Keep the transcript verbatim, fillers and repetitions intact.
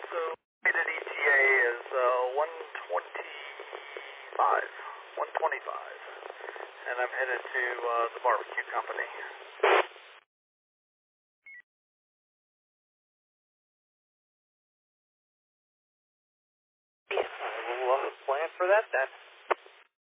So, rated E T A is uh, one twenty-five. one twenty-five. And I'm headed to uh, the barbecue company. I will uh, plan for that then.